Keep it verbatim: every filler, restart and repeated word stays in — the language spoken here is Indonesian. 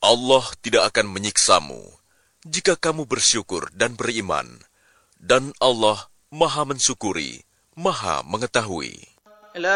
Allah tidak akan menyiksamu jika kamu bersyukur dan beriman, dan Allah Maha Mensyukuri, Maha Mengetahui.